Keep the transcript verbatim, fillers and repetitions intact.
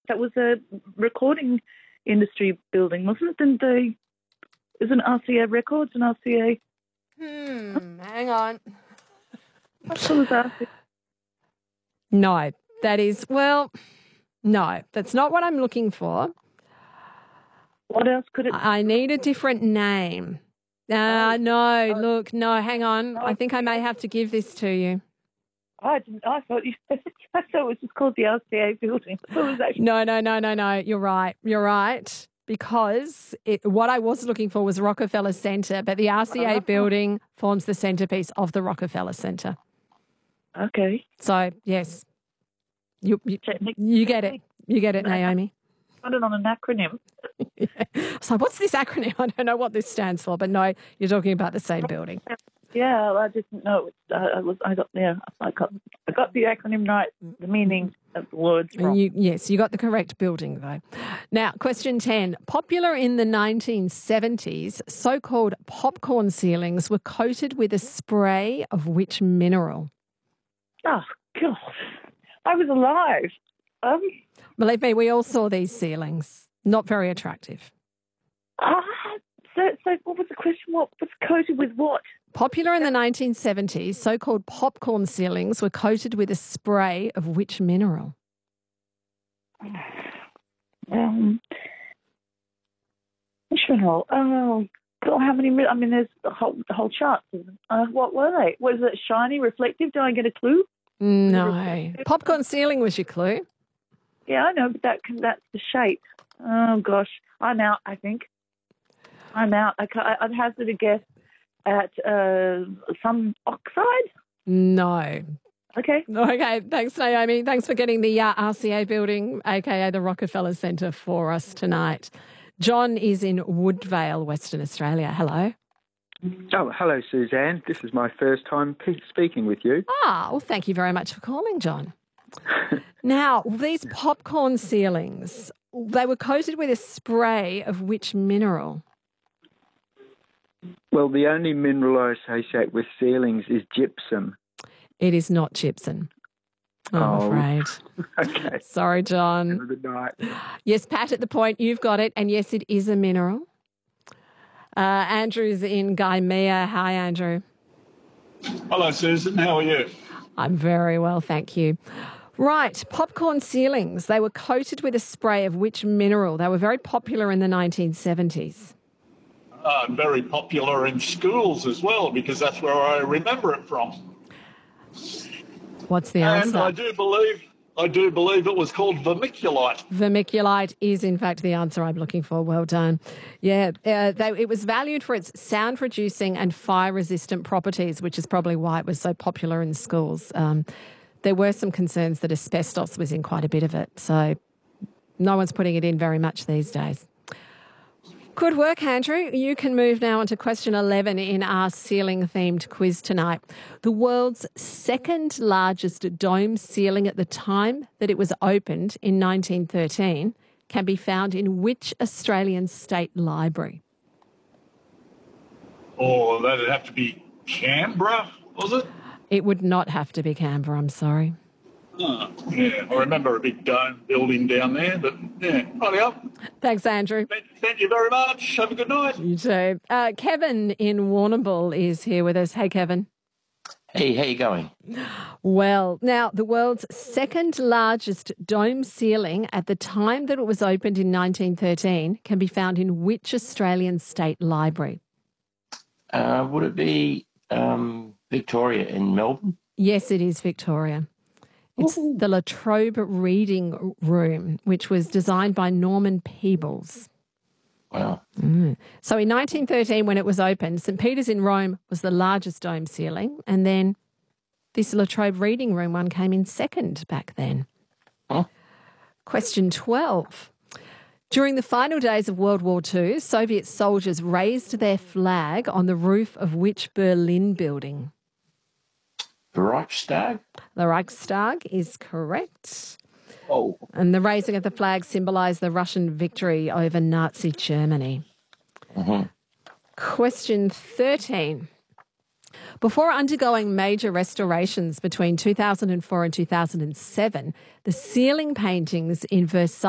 That was a recording industry building, wasn't it? Didn't they? Isn't R C A Records and R C A? Hmm, hang on. I thought it was R C A. No, that is, well, no, that's not what I'm looking for. What else could it? I need a different name. Uh, Oh. no, Oh. look, no, hang on. Oh. I think I may have to give this to you. I didn't. I thought you. I thought it was just called the R C A building. I thought it was actually. No, no, no, no, no. You're right. You're right. Because it, what I was looking for was Rockefeller Centre, but the R C A Oh. building forms the centrepiece of the Rockefeller Centre. Okay. So, yes, you you, Technic- you get it. You get it, Naomi. Got it on an acronym. Yeah. So what's this acronym? I don't know what this stands for, but no, you're talking about the same building. Yeah, I didn't know. It, uh, I was. I got. Yeah, I got. I got the acronym right. The meaning of the words wrong. You, yes, you got the correct building, though. Now, question ten. Popular in the nineteen seventies, so-called popcorn ceilings were coated with a spray of which mineral? Oh God, I was alive. Um. Believe me, we all saw these ceilings. Not very attractive. Ah. So, so what was the question? What was coated with what? Popular in the nineteen seventies, so-called popcorn ceilings were coated with a spray of which mineral? Um, which mineral? Oh, God, how many? I mean, there's the whole the whole chart. Uh, what were they? Was it shiny, reflective? Did I get a clue? No. Popcorn ceiling was your clue. Yeah, I know, but that that's the shape. Oh gosh, I'm out. I think I'm out. I can't, I'd hazard a guess at uh, some oxide. No. Okay. Okay, thanks, Naomi. Thanks for getting the uh, R C A building, a k a the Rockefeller Centre, for us tonight. John is in Woodvale, Western Australia. Hello. Oh, hello, Suzanne. This is my first time pe- speaking with you. Ah, well, thank you very much for calling, John. Now, these popcorn ceilings, they were coated with a spray of which mineral? Well, the only mineral I associate with ceilings is gypsum. It is not gypsum, I'm Oh. afraid. Okay. Sorry, Have John. a good night. Yes, Pat, at the point, you've got it. And yes, it is a mineral. Uh, Andrew's in Gaimea. Hi, Andrew. Hello, Susan. How are you? I'm very well, thank you. Right, popcorn ceilings. They were coated with a spray of which mineral? They were very popular in the nineteen seventies. Uh, very popular in schools as well, because that's where I remember it from. What's the And answer? I do believe, I do believe it was called vermiculite. Vermiculite is, in fact, the answer I'm looking for. Well done. Yeah, uh, they, it was valued for its sound-reducing and fire-resistant properties, which is probably why it was so popular in schools. Um, there were some concerns that asbestos was in quite a bit of it, so no one's putting it in very much these days. Good work, Andrew. You can move now on to question eleven in our ceiling-themed quiz tonight. The world's second largest dome ceiling at the time that it was opened in nineteen thirteen can be found in which Australian state library? Or that'd have to be Canberra, was it? It would not have to be Canberra, I'm sorry. Oh, yeah, I remember a big dome building down there, but yeah, right up. Thanks, Andrew. Thank, thank you very much. Have a good night. You too. Uh, Kevin in Warrnambool is here with us. Hey, Kevin. Hey, how you going? Well, now, the world's second largest dome ceiling at the time that it was opened in nineteen thirteen can be found in which Australian state library? Uh, would it be um, Victoria in Melbourne? Yes, it is Victoria. It's Ooh. the La Trobe Reading Room, which was designed by Norman Peebles. Wow. Mm. So in nineteen thirteen, when it was opened, St Peter's in Rome was the largest dome ceiling, and then this La Trobe Reading Room one came in second back then. Huh? Question twelve. During the final days of World War Two, Soviet soldiers raised their flag on the roof of which Berlin building? The Reichstag? The Reichstag is correct. Oh. And the raising of the flag symbolised the Russian victory over Nazi Germany. Mm-hmm. Question thirteen. Before undergoing major restorations between two thousand four and two thousand seven, the ceiling paintings in Versailles